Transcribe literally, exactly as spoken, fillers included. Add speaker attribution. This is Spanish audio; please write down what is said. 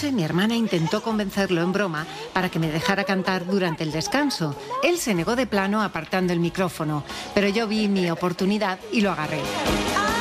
Speaker 1: noche, mi hermana intentó convencerlo en broma para que me dejara cantar durante el descanso. Él se negó de plano apartando el micrófono, pero yo vi mi oportunidad y lo agarré.